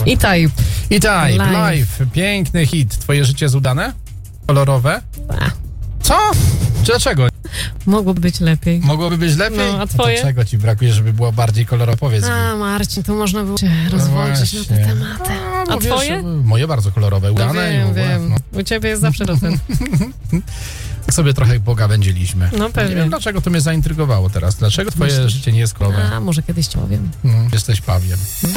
E-Type, live. Piękny hit. Twoje życie jest udane? Kolorowe? Co? Dlaczego? Mogłoby być lepiej. Mogłoby być lepiej? No, a twoje? To czego ci brakuje, żeby było bardziej kolorowo? Powiedz mi. Marcin, to można było się rozwodzić na te tematy. A twoje? Moje bardzo kolorowe, udane. Wiem. U ciebie jest zawsze rozwój. Tak sobie trochę pogawędziliśmy. No pewnie. Nie wiem, dlaczego to mnie zaintrygowało teraz. Dlaczego twoje życie nie jest kolorowe? Może kiedyś ci powiem. Jesteś pawiem.